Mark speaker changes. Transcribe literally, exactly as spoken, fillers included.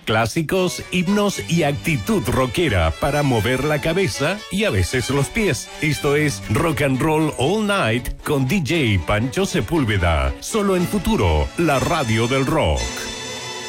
Speaker 1: clásicos, himnos y actitud rockera para mover la cabeza y a veces los pies. Esto es Rock and Roll All Night con D J Pancho Sepúlveda. Solo en Futuro, la radio del rock.